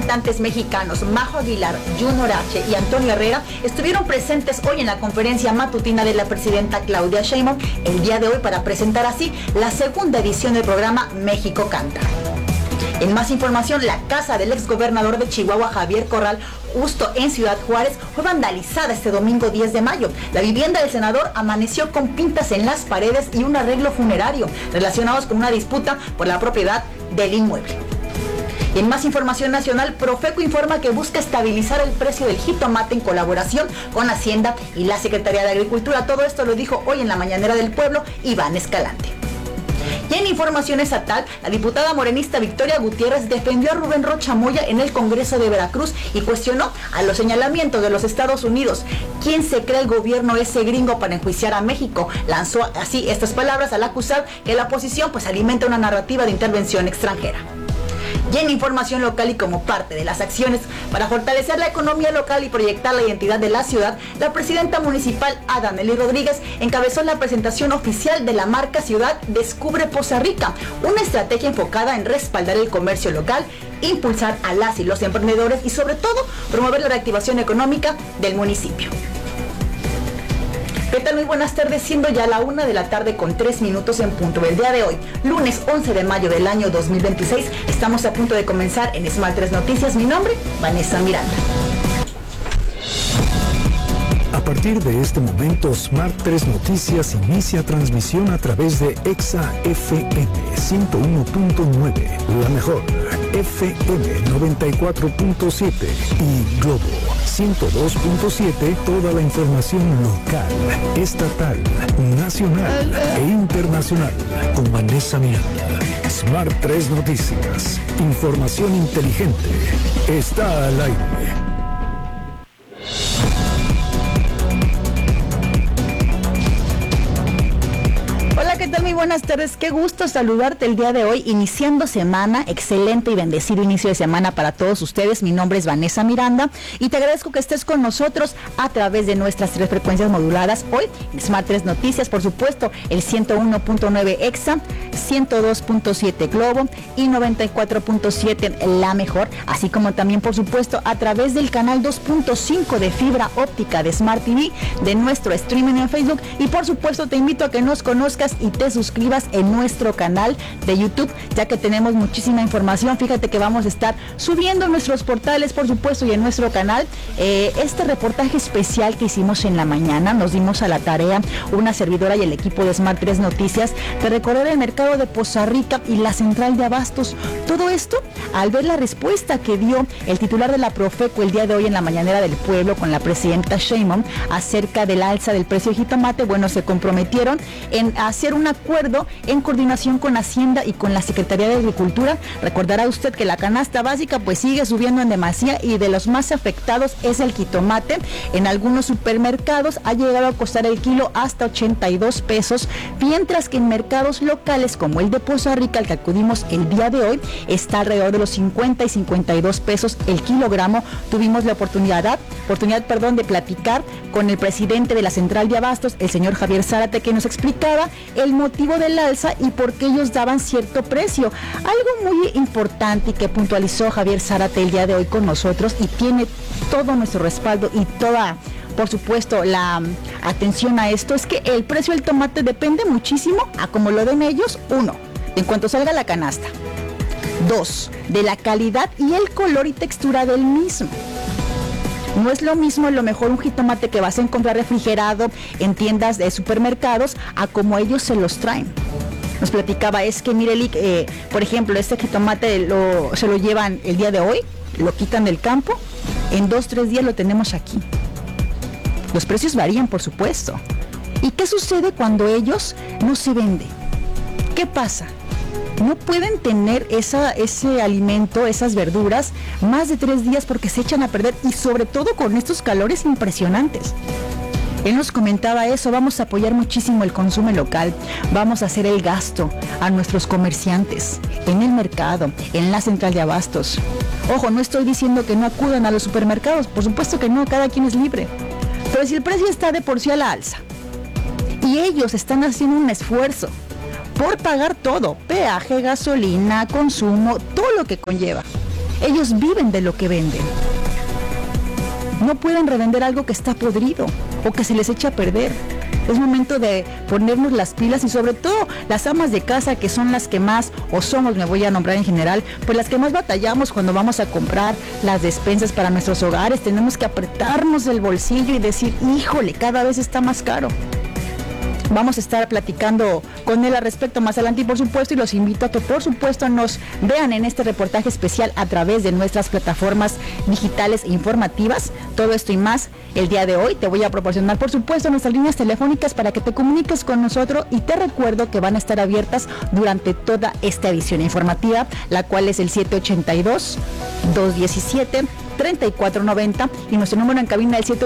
representantes mexicanos Majo Aguilar, Junior H. y Antonio Herrera estuvieron presentes hoy en la conferencia matutina de la presidenta Claudia Sheinbaum el día de hoy para presentar así la segunda edición del programa México Canta. En más información, la casa del exgobernador de Chihuahua, Javier Corral, justo en Ciudad Juárez, fue vandalizada este domingo 10 de mayo. La vivienda del senador amaneció con pintas en las paredes y un arreglo funerario relacionados con una disputa por la propiedad del inmueble. Y en más información nacional, Profeco informa que busca estabilizar el precio del jitomate en colaboración con Hacienda y la Secretaría de Agricultura. Todo esto lo dijo hoy en la Mañanera del Pueblo Iván Escalante. Y en información estatal, la diputada morenista Victoria Gutiérrez defendió a Rubén Rocha Moya en el Congreso de Veracruz y cuestionó a los señalamientos de los Estados Unidos. ¿Quién se cree el gobierno ese gringo para enjuiciar a México? Lanzó así estas palabras al acusar que la oposición alimenta una narrativa de intervención extranjera. Y en información local y como parte de las acciones para fortalecer la economía local y proyectar la identidad de la ciudad, la presidenta municipal Adamelí Rodríguez encabezó la presentación oficial de la marca Ciudad Descubre Poza Rica, una estrategia enfocada en respaldar el comercio local, impulsar a las y los emprendedores y sobre todo promover la reactivación económica del municipio. ¿Qué tal? Muy buenas tardes, siendo ya la 1 de la tarde con 3 minutos en punto. El día de hoy, lunes 11 de mayo del año 2026, estamos a punto de comenzar en Smart 3 Noticias. Mi nombre, Vanessa Miranda. A partir de este momento, Smart 3 Noticias inicia transmisión a través de Exa FM 101.9, la mejor, FM 94.7 y Globo 102.7, toda la información local, estatal, nacional e internacional. Con Vanessa Miranda. Smart 3 Noticias, información inteligente, está al aire. ¿Qué tal? Muy buenas tardes, qué gusto saludarte el día de hoy, iniciando semana, excelente y bendecido inicio de semana para todos ustedes. Mi nombre es Vanessa Miranda y te agradezco que estés con nosotros a través de nuestras 3 frecuencias moduladas. Hoy, Smart 3 Noticias, por supuesto, el 101.9 Exa, 102.7 Globo y 94.7 La Mejor, así como también, por supuesto, a través del canal 2.5 de fibra óptica de Smart TV, de nuestro streaming en Facebook y, por supuesto, te invito a que nos conozcas y te suscribas en nuestro canal de YouTube, ya que tenemos muchísima información. Fíjate que vamos a estar subiendo en nuestros portales, por supuesto, y en nuestro canal este reportaje especial que hicimos en la mañana. Nos dimos a la tarea, una servidora y el equipo de Smart 3 Noticias, de recorrer el mercado de Poza Rica y la central de abastos. Todo esto al ver la respuesta que dio el titular de la Profeco el día de hoy en la Mañanera del Pueblo con la presidenta Sheinbaum acerca del alza del precio de jitomate. Bueno, se comprometieron en hacer un acuerdo en coordinación con Hacienda y con la Secretaría de Agricultura. Recordará usted que la canasta básica pues sigue subiendo en demasía y de los más afectados es el jitomate. En algunos supermercados ha llegado a costar el kilo hasta 82 pesos, mientras que en mercados locales como el de Poza Rica, al que acudimos el día de hoy, está alrededor de los 50 y 52 pesos el kilogramo. Tuvimos la oportunidad de platicar con el presidente de la central de abastos, el señor Javier Zárate, que nos explicaba el motivo del alza y por qué ellos daban cierto precio. Algo muy importante y que puntualizó Javier Zárate el día de hoy con nosotros y tiene todo nuestro respaldo y toda, por supuesto, la atención a esto, es que el precio del tomate depende muchísimo a cómo lo den ellos. 1, en cuanto salga la canasta. 2, de la calidad y el color y textura del mismo. No es lo mismo, a lo mejor, un jitomate que vas a encontrar refrigerado en tiendas de supermercados a como ellos se los traen. Nos platicaba, es que Mireli, por ejemplo, este jitomate se lo llevan el día de hoy, lo quitan del campo, en 2-3 días lo tenemos aquí. Los precios varían, por supuesto. ¿Y qué sucede cuando ellos no se venden? ¿Qué pasa? No pueden tener ese alimento, esas verduras, más de 3 días porque se echan a perder y sobre todo con estos calores impresionantes. Él nos comentaba eso, vamos a apoyar muchísimo el consumo local, vamos a hacer el gasto a nuestros comerciantes en el mercado, en la central de abastos. Ojo, no estoy diciendo que no acudan a los supermercados, por supuesto que no, cada quien es libre. Pero si el precio está de por sí a la alza y ellos están haciendo un esfuerzo por pagar todo, peaje, gasolina, consumo, todo lo que conlleva, Ellos viven de lo que venden. No pueden revender algo que está podrido o que se les echa a perder. Es momento de ponernos las pilas y sobre todo las amas de casa, que son las que más, o somos, me voy a nombrar en general, pues las que más batallamos cuando vamos a comprar las despensas para nuestros hogares. Tenemos que apretarnos el bolsillo y decir, híjole, cada vez está más caro. Vamos a estar platicando con él al respecto más adelante y por supuesto, y los invito a que por supuesto nos vean en este reportaje especial a través de nuestras plataformas digitales e informativas. Todo esto y más el día de hoy. Te voy a proporcionar por supuesto nuestras líneas telefónicas para que te comuniques con nosotros, y te recuerdo que van a estar abiertas durante toda esta edición informativa, la cual es el 782-217-3490 y nuestro número en cabina es el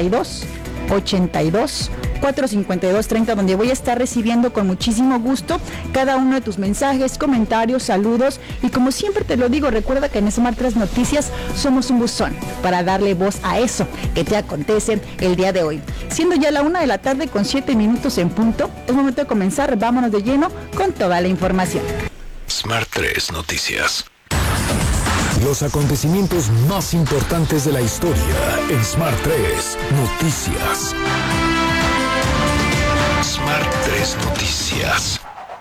782-452-30, donde voy a estar recibiendo con muchísimo gusto cada uno de tus mensajes, comentarios, saludos, y como siempre te lo digo, recuerda que en Smart 3 Noticias somos un buzón para darle voz a eso que te acontece el día de hoy. Siendo ya la 1:07 p.m. en punto, es momento de comenzar. Vámonos de lleno con toda la información. Smart 3 Noticias. Los acontecimientos más importantes de la historia en Smart 3 Noticias. Smart 3 Noticias.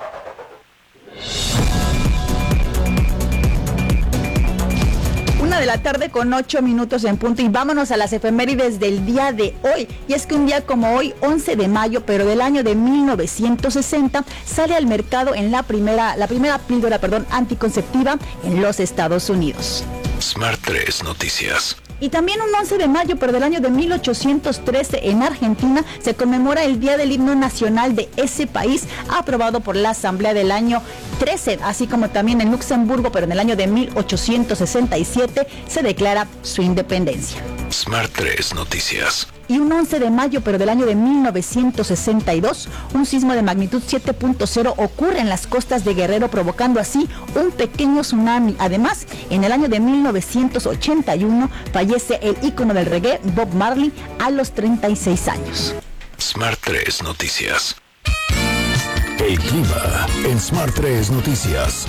De la tarde con 8 minutos en punto, y vámonos a las efemérides del día de hoy. Y es que un día como hoy, 11 de mayo, pero del año de 1960, sale al mercado la primera píldora, anticonceptiva en los Estados Unidos. Smart 3 Noticias. Y también un 11 de mayo, pero del año de 1813, en Argentina, se conmemora el Día del Himno Nacional de ese país, aprobado por la Asamblea del año 13, así como también en Luxemburgo, pero en el año de 1867 se declara su independencia. Smart 3 Noticias. Y un 11 de mayo, pero del año de 1962, un sismo de magnitud 7.0 ocurre en las costas de Guerrero, provocando así un pequeño tsunami. Además, en el año de 1981 fallece el ícono del reggae, Bob Marley, a los 36 años. Smart 3 Noticias. El clima en Smart 3 Noticias.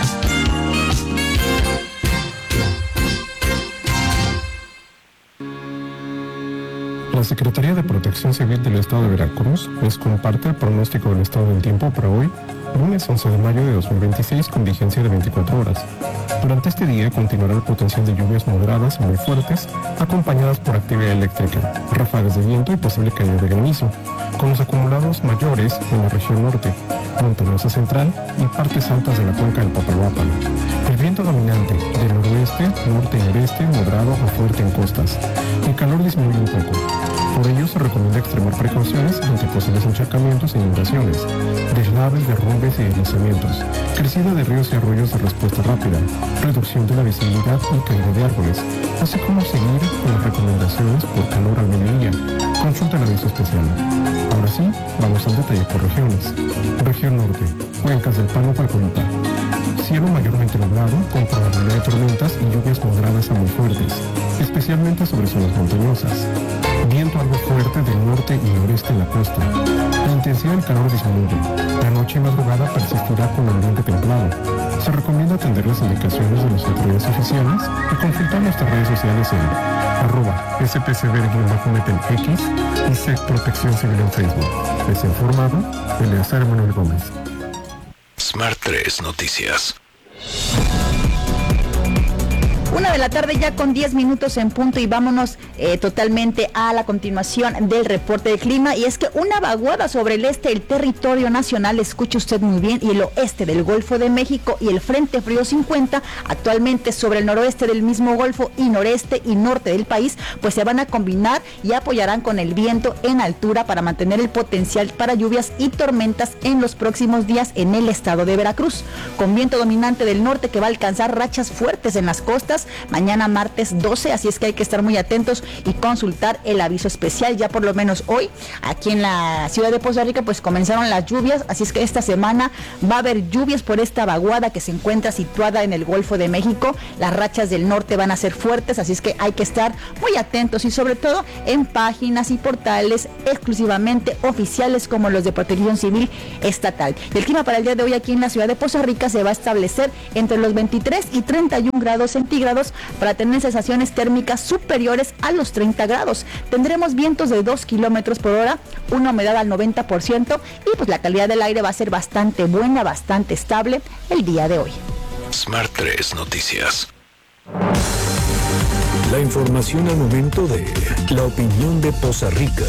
La Secretaría de Protección Civil del Estado de Veracruz les comparte el pronóstico del estado del tiempo para hoy, lunes 11 de mayo de 2026, con vigencia de 24 horas. Durante este día continuará el potencial de lluvias moderadas muy fuertes, acompañadas por actividad eléctrica, ráfagas de viento y posible caída de granizo, con los acumulados mayores en la región norte, montañosa central y partes altas de la cuenca del Papaloápalo. El viento dominante del noroeste, norte y noreste, moderado o fuerte en costas. El calor disminuye un poco. Por ello se recomienda extremar precauciones ante posibles encharcamientos e inundaciones, deslaves, derrumbes y deslizamientos, crecida de ríos y arroyos de respuesta rápida, reducción de la visibilidad y caída de árboles, así como seguir con las recomendaciones por calor al mediodía. Consulta el aviso especial. Ahora sí, vamos al detalle por regiones. Región norte, cuencas del Pano-Palcolita. Cielo mayormente nublado, con probabilidad de tormentas y lluvias moderadas a muy fuertes, especialmente sobre zonas montañosas. Viento algo fuerte del norte y noreste en la costa. La intensidad del calor disminuye. La noche y madrugada persistirá con ambiente templado. Se recomienda atender las indicaciones de las autoridades oficiales y consultar nuestras redes sociales en @SPCB-MET en X y SEC Protección Civil en Facebook. Les ha informado Eleazar Manuel Gómez. Smart 3 Noticias. 1:00 ya con 10 minutos en punto, y vámonos totalmente a la continuación del reporte de clima. Y es que una vaguada sobre el este del territorio nacional, escuche usted muy bien, y el oeste del Golfo de México y el Frente Frío 50, actualmente sobre el noroeste del mismo Golfo y noreste y norte del país, pues se van a combinar y apoyarán con el viento en altura para mantener el potencial para lluvias y tormentas en los próximos días en el estado de Veracruz, con viento dominante del norte que va a alcanzar rachas fuertes en las costas, mañana martes 12, así es que hay que estar muy atentos y consultar el aviso especial. Ya por lo menos hoy, aquí en la ciudad de Poza Rica, pues comenzaron las lluvias, así es que esta semana va a haber lluvias por esta vaguada que se encuentra situada en el Golfo de México. Las rachas del norte van a ser fuertes, así es que hay que estar muy atentos y sobre todo en páginas y portales exclusivamente oficiales como los de Protección Civil Estatal. El clima para el día de hoy aquí en la ciudad de Poza Rica se va a establecer entre los 23 y 31 grados centígrados para tener sensaciones térmicas superiores a los 30 grados. Tendremos vientos de 2 kilómetros por hora, una humedad al 90% y pues la calidad del aire va a ser bastante buena, bastante estable el día de hoy. Smart 3 Noticias. La información al momento de la opinión de Poza Rica.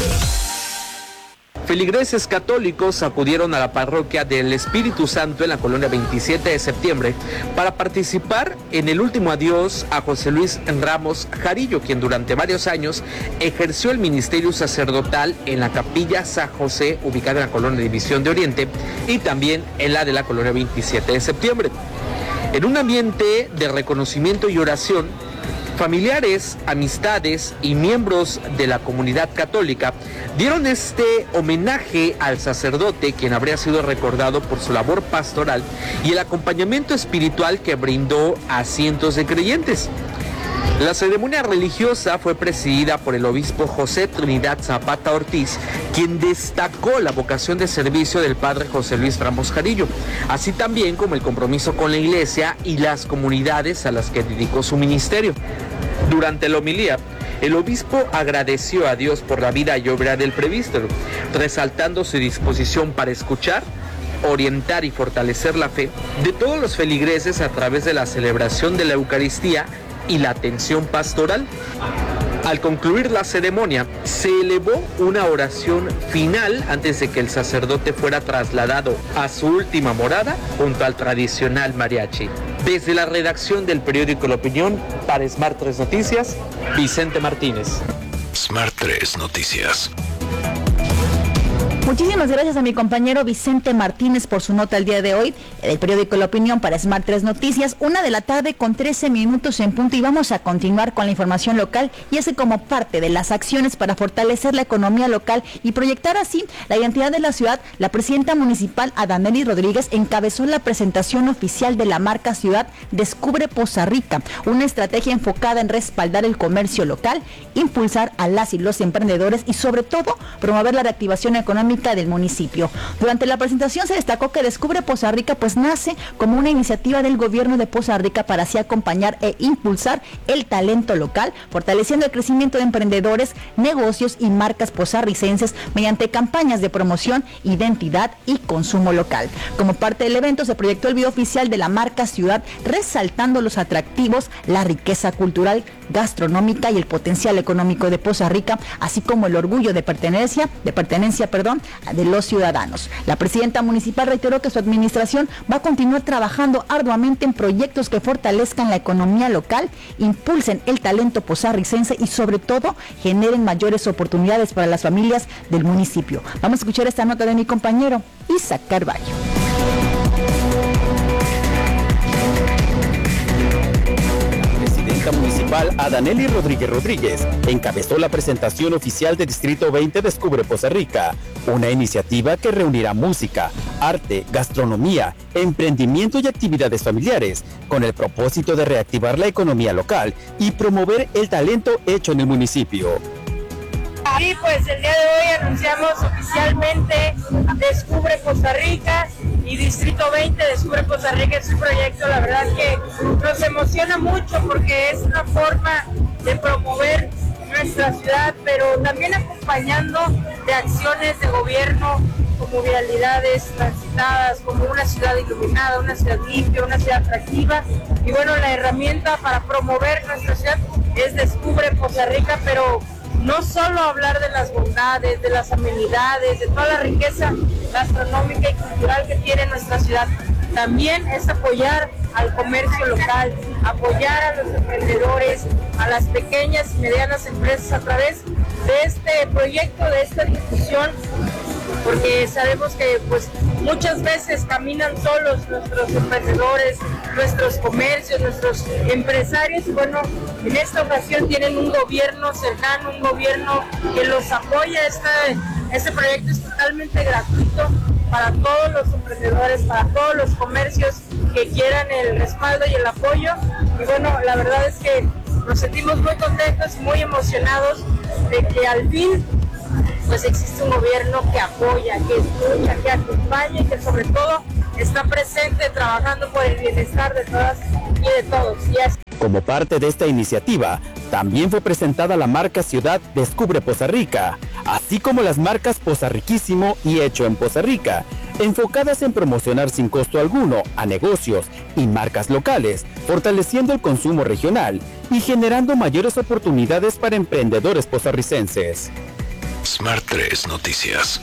Feligreses católicos acudieron a la parroquia del Espíritu Santo en la colonia 27 de septiembre para participar en el último adiós a José Luis Ramos Jarillo, quien durante varios años ejerció el ministerio sacerdotal en la capilla San José, ubicada en la colonia División de Oriente, y también en la de la colonia 27 de septiembre. En un ambiente de reconocimiento y oración, familiares, amistades y miembros de la comunidad católica dieron este homenaje al sacerdote, quien habría sido recordado por su labor pastoral y el acompañamiento espiritual que brindó a cientos de creyentes. La ceremonia religiosa fue presidida por el obispo José Trinidad Zapata Ortiz, quien destacó la vocación de servicio del padre José Luis Ramos Jarillo, así también como el compromiso con la iglesia y las comunidades a las que dedicó su ministerio. Durante la homilía, el obispo agradeció a Dios por la vida y obra del presbítero, resaltando su disposición para escuchar, orientar y fortalecer la fe de todos los feligreses a través de la celebración de la Eucaristía y la atención pastoral. Al concluir la ceremonia, se elevó una oración final antes de que el sacerdote fuera trasladado a su última morada junto al tradicional mariachi. Desde la redacción del periódico La Opinión, para Smart 3 Noticias, Vicente Martínez. Smart 3 Noticias. Muchísimas gracias a mi compañero Vicente Martínez por su nota el día de hoy, del periódico La Opinión para Smart 3 Noticias, 1:00 con 13 minutos en punto, y vamos a continuar con la información local, y es que como parte de las acciones para fortalecer la economía local y proyectar así la identidad de la ciudad, la presidenta municipal Adanely Rodríguez encabezó la presentación oficial de la marca Ciudad Descubre Poza Rica, una estrategia enfocada en respaldar el comercio local, impulsar a las y los emprendedores y sobre todo promover la reactivación económica del municipio. Durante la presentación se destacó que Descubre Poza Rica pues nace como una iniciativa del gobierno de Poza Rica para así acompañar e impulsar el talento local, fortaleciendo el crecimiento de emprendedores, negocios y marcas pozarricenses mediante campañas de promoción, identidad y consumo local. Como parte del evento se proyectó el video oficial de la marca Ciudad, resaltando los atractivos, la riqueza cultural, gastronómica y el potencial económico de Poza Rica, así como el orgullo de pertenencia de los ciudadanos. La presidenta municipal reiteró que su administración va a continuar trabajando arduamente en proyectos que fortalezcan la economía local, impulsen el talento pozarricense y sobre todo generen mayores oportunidades para las familias del municipio. Vamos a escuchar esta nota de mi compañero Isaac Carballo. Municipal Adanely Rodríguez encabezó la presentación oficial de Distrito 20 Descubre Poza Rica, una iniciativa que reunirá música, arte, gastronomía, emprendimiento y actividades familiares, con el propósito de reactivar la economía local y promover el talento hecho en el municipio. Y pues el día de hoy anunciamos oficialmente Descubre Poza Rica y Distrito 20 Descubre Poza Rica. Es un proyecto, la verdad, que nos emociona mucho porque es una forma de promover nuestra ciudad, pero también acompañando de acciones de gobierno como vialidades transitadas, como una ciudad iluminada, una ciudad limpia, una ciudad atractiva. Y bueno, la herramienta para promover nuestra ciudad es Descubre Poza Rica, pero no solo hablar de las bondades, de las amenidades, de toda la riqueza gastronómica y cultural que tiene nuestra ciudad, también es apoyar al comercio local, apoyar a los emprendedores, a las pequeñas y medianas empresas a través de este proyecto, de esta discusión porque sabemos que pues muchas veces caminan solos nuestros emprendedores, nuestros comercios, nuestros empresarios. Bueno, en esta ocasión tienen un gobierno cercano, un gobierno que los apoya. Este proyecto es totalmente gratuito para todos los emprendedores, para todos los comercios que quieran el respaldo y el apoyo. Y bueno, la verdad es que nos sentimos muy contentos y muy emocionados de que al fin pues existe un gobierno que apoya, que escucha, que acompaña y que sobre todo está presente trabajando por el bienestar de todas y de todos. Como parte de esta iniciativa, también fue presentada la marca Ciudad Descubre Poza Rica, así como las marcas Poza Riquísimo y Hecho en Poza Rica, enfocadas en promocionar sin costo alguno a negocios y marcas locales, fortaleciendo el consumo regional y generando mayores oportunidades para emprendedores pozarricenses. Smart 3 Noticias.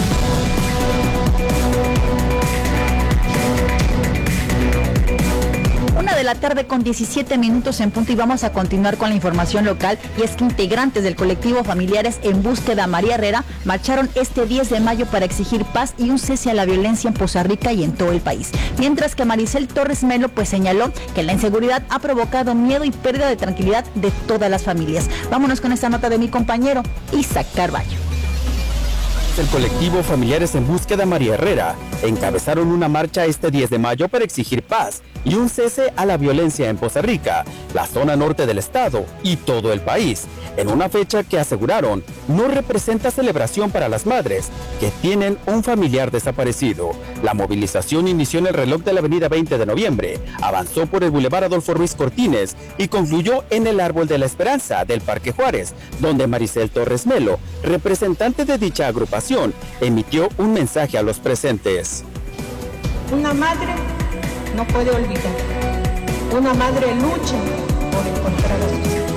1:17 p.m. en punto, y vamos a continuar con la información local. Y es que integrantes del colectivo Familiares en Búsqueda María Herrera marcharon este 10 de mayo para exigir paz y un cese a la violencia en Poza Rica y en todo el país. Mientras que Maricel Torres Melo pues señaló que la inseguridad ha provocado miedo y pérdida de tranquilidad de todas las familias. Vámonos con esta nota de mi compañero Isaac Carballo. El colectivo Familiares en Búsqueda María Herrera encabezaron una marcha este 10 de mayo para exigir paz y un cese a la violencia en Poza Rica, la zona norte del estado y todo el país, en una fecha que aseguraron no representa celebración para las madres que tienen un familiar desaparecido. La movilización inició en el reloj de la avenida 20 de noviembre, avanzó por el Boulevard Adolfo Ruiz Cortines y concluyó en el Árbol de la Esperanza del Parque Juárez, donde Maricel Torres Melo, representante de dicha agrupación, emitió un mensaje a los presentes. Una madre no puede olvidar. Una madre lucha por encontrar a sus hijos.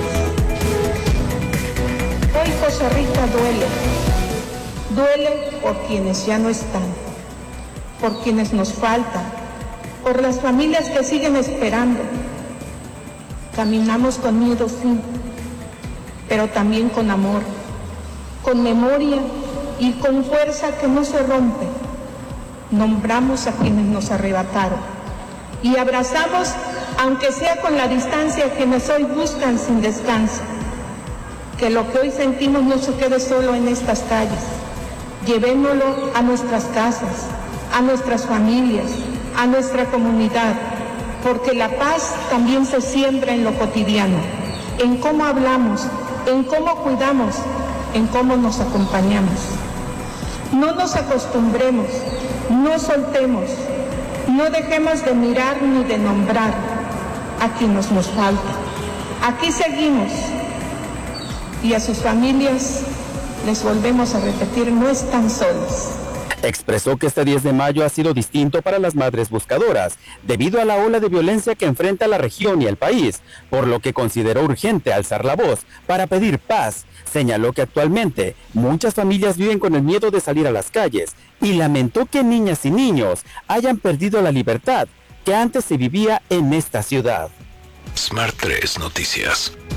Hoy Poza Rica duele. Duele por quienes ya no están, por quienes nos faltan, por las familias que siguen esperando. Caminamos con miedo, sí, pero también con amor, con memoria y con fuerza que no se rompe. Nombramos a quienes nos arrebataron y abrazamos, aunque sea con la distancia, a quienes hoy buscan sin descanso. Que lo que hoy sentimos no se quede solo en estas calles. Llevémoslo a nuestras casas, a nuestras familias, a nuestra comunidad, porque la paz también se siembra en lo cotidiano, en cómo hablamos, en cómo cuidamos, en cómo nos acompañamos. No nos acostumbremos, no soltemos, no dejemos de mirar ni de nombrar a quienes nos falta. Aquí seguimos y a sus familias les volvemos a repetir, no están solos. Expresó que este 10 de mayo ha sido distinto para las madres buscadoras, debido a la ola de violencia que enfrenta la región y el país, por lo que consideró urgente alzar la voz para pedir paz. Señaló que actualmente muchas familias viven con el miedo de salir a las calles y lamentó que niñas y niños hayan perdido la libertad que antes se vivía en esta ciudad. Smart 3 Noticias.